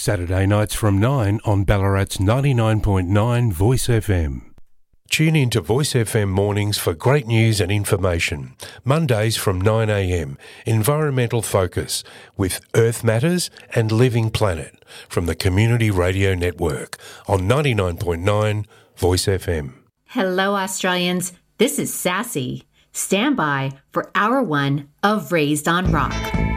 Saturday nights from 9 on Ballarat's 99.9 Voice FM. Tune in to Voice FM mornings for great news and information. Mondays from 9am, Environmental Focus with Earth Matters and Living Planet from the Community Radio Network on 99.9 Voice FM. Hello Australians, this is Sassy. Stand by for Hour 1 of Raised on Rock.